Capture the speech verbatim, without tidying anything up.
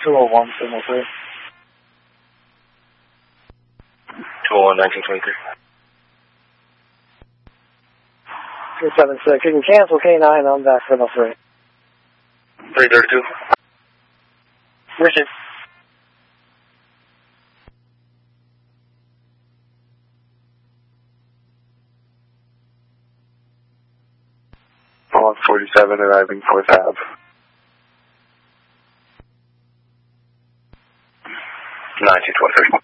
two oh one, signal three. two oh one, nineteen twenty-three. three seven six, you can cancel K nine on that signal three. three thirty-two. Richard. one forty-seven arriving fourth Ave. nineteen twenty-three.